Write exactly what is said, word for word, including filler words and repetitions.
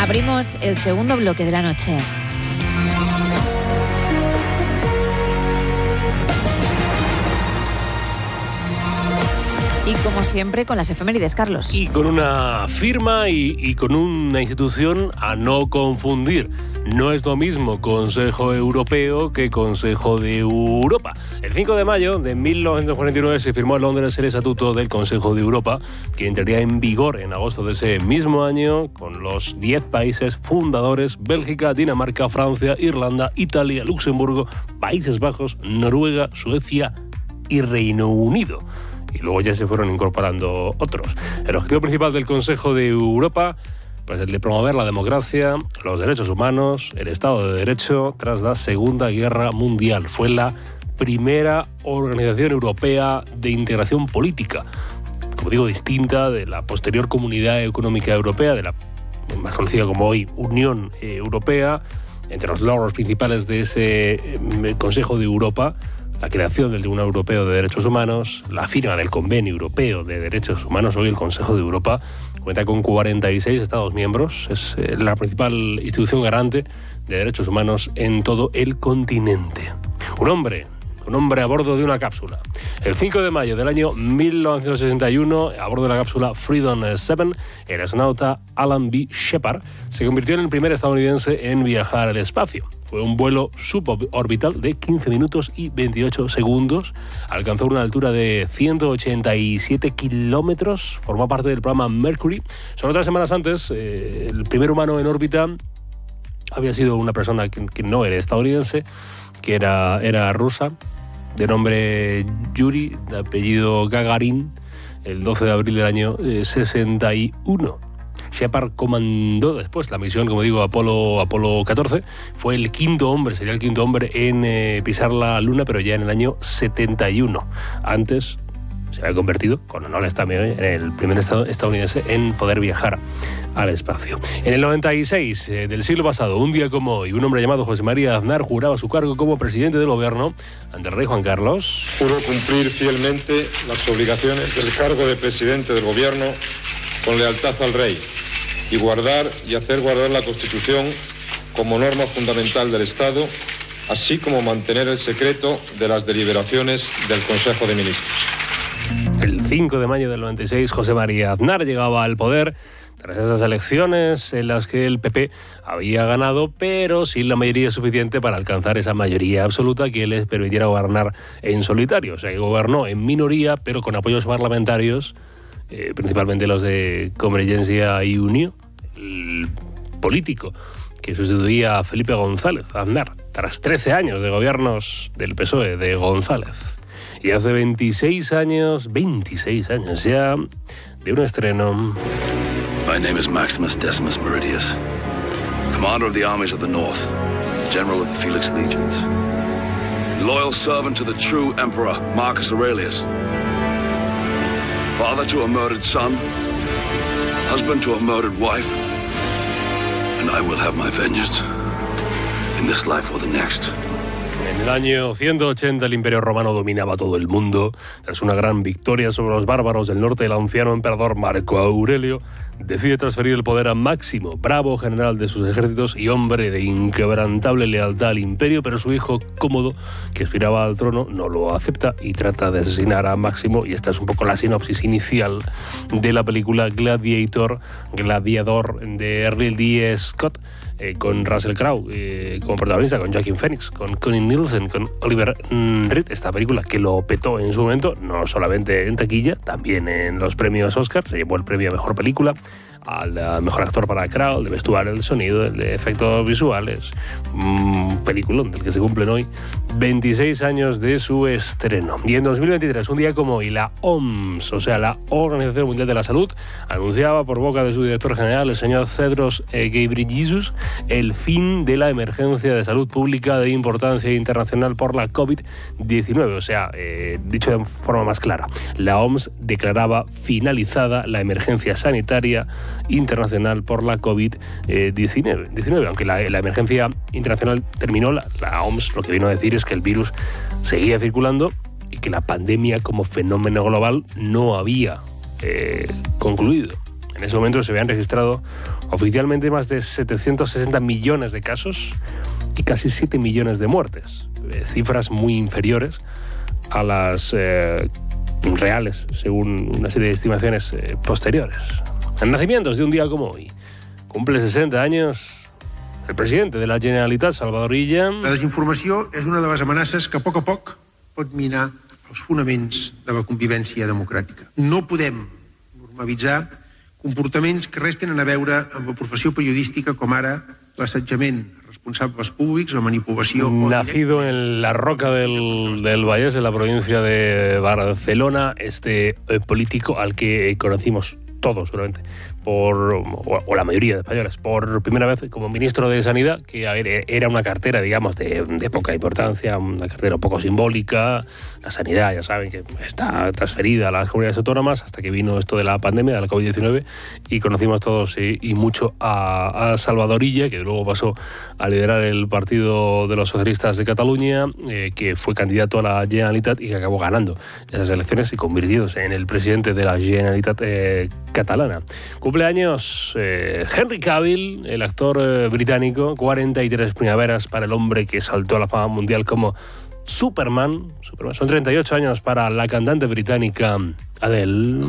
Abrimos el segundo bloque de la noche. Y como siempre, con las efemérides, Carlos. Y con una firma y, y con una institución a no confundir. No es lo mismo Consejo Europeo que Consejo de Europa. El cinco de mayo de mil novecientos cuarenta y nueve se firmó en Londres el Estatuto del Consejo de Europa, que entraría en vigor en agosto de ese mismo año con los diez países fundadores: Bélgica, Dinamarca, Francia, Irlanda, Italia, Luxemburgo, Países Bajos, Noruega, Suecia y Reino Unido. Y luego ya se fueron incorporando otros. El objetivo principal del Consejo de Europa, pues el de promover la democracia, los derechos humanos, el Estado de Derecho tras la Segunda Guerra Mundial. Fue la primera organización europea de integración política, como digo, distinta de la posterior Comunidad Económica Europea, de la más conocida como hoy Unión Europea. Entre los logros principales de ese Consejo de Europa, la creación del Tribunal Europeo de Derechos Humanos, la firma del Convenio Europeo de Derechos Humanos. Hoy el Consejo de Europa cuenta con cuarenta y seis Estados miembros. Es la principal institución garante de derechos humanos en todo el continente. Un hombre, un hombre a bordo de una cápsula. El cinco de mayo del año mil novecientos sesenta y uno, a bordo de la cápsula Freedom siete, el astronauta Alan B. Shepard se convirtió en el primer estadounidense en viajar al espacio. Fue un vuelo suborbital de quince minutos y veintiocho segundos. Alcanzó una altura de ciento ochenta y siete kilómetros. Formó parte del programa Mercury. Solo tres semanas antes, eh, el primer humano en órbita había sido una persona que, que no era estadounidense, que era, era rusa, de nombre Yuri, de apellido Gagarin, el doce de abril del año eh, sesenta y uno. Shepard comandó después la misión, como digo, Apolo, Apolo catorce. Fue el quinto hombre, sería el quinto hombre en eh, pisar la Luna, pero ya en el año setenta y uno. Antes se había convertido, con honores también, en el primer estadounidense en poder viajar al espacio. En el noventa y seis eh, del siglo pasado, un día como hoy, un hombre llamado José María Aznar juraba su cargo como presidente del gobierno ante el rey Juan Carlos. Juro cumplir fielmente las obligaciones del cargo de presidente del gobierno con lealtad al rey y guardar y hacer guardar la Constitución como norma fundamental del Estado, así como mantener el secreto de las deliberaciones del Consejo de Ministros. El cinco de mayo del noventa y seis, José María Aznar llegaba al poder tras esas elecciones en las que el P P había ganado, pero sin la mayoría suficiente para alcanzar esa mayoría absoluta que les permitiera gobernar en solitario. O sea, que gobernó en minoría, pero con apoyos parlamentarios, eh, principalmente los de Convergencia y Unió, el político que sustituía a Felipe González, Aznar, tras trece años de gobiernos del P S O E de González. Y hace veintiséis años, veintiséis años ya, de un estreno. My name is Maximus Decimus Meridius, commander of the armies of the North, general of the Felix Legions, loyal servant to the true emperor Marcus Aurelius, father to a murdered son, husband to a murdered wife, and I will have my vengeance in this life or the next. En el año ciento ochenta el Imperio Romano dominaba todo el mundo. Tras una gran victoria sobre los bárbaros del norte, el anciano emperador Marco Aurelio decide transferir el poder a Máximo, bravo general de sus ejércitos y hombre de inquebrantable lealtad al imperio, pero su hijo Cómodo, que aspiraba al trono, no lo acepta y trata de asesinar a Máximo. Y esta es un poco la sinopsis inicial de la película Gladiator, Gladiador, de Ridley Scott, eh, con Russell Crowe eh, como protagonista, con Joaquin Phoenix, con Connie Nielsen, con Oliver Reed. Esta película que lo petó en su momento, no solamente en taquilla, también en los premios Oscar. Se llevó el premio a Mejor Película, al mejor actor para Crowe, el de vestuario, el sonido, el de efectos visuales. Un peliculón del que se cumplen hoy veintiséis años de su estreno. Y en dos mil veintitrés, un día como hoy, la O M S, o sea, la Organización Mundial de la Salud, anunciaba por boca de su director general, el señor Tedros Ghebreyesus, el fin de la emergencia de salud pública de importancia internacional por la COVID diecinueve. O sea, eh, dicho de forma más clara, la O M S declaraba finalizada la emergencia sanitaria internacional por la COVID diecinueve. Aunque la, la emergencia internacional terminó, la, la O M S lo que vino a decir es que el virus seguía circulando y que la pandemia como fenómeno global no había eh, concluido. En ese momento se habían registrado oficialmente más de setecientos sesenta millones de casos y casi siete millones de muertes, eh, cifras muy inferiores a las eh, reales, según una serie de estimaciones eh, posteriores. En nacimientos de un día como hoy, cumple sesenta años el presidente de la Generalitat, Salvador Illa. La desinformació és una de les amenaces que a poc a poc pot minar els fonaments de la convivència democràtica. No podem normalitzar comportaments que res tenen a veure amb la professió periodística, com ara l'assetjament a responsables públics, la manipulació... Nacido en la Roca del, del Vallès, en la provincia de Barcelona, este eh, político al que conocimos todos, seguramente, por, o, o la mayoría de españoles, por primera vez como ministro de Sanidad, que a ver, era una cartera, digamos, de, de poca importancia, una cartera un poco simbólica. La sanidad, ya saben, que está transferida a las comunidades autónomas hasta que vino esto de la pandemia, de la covid diecinueve, y conocimos todos y, y mucho a, a Salvador Illa, que luego pasó a liderar el Partido de los Socialistas de Cataluña, eh, que fue candidato a la Generalitat y que acabó ganando esas elecciones y convirtiéndose en el presidente de la Generalitat eh, catalana. Cumpleaños eh, Henry Cavill, el actor eh, británico, cuarenta y tres primaveras para el hombre que saltó a la fama mundial como Superman. Superman. Son treinta y ocho años para la cantante británica Adele.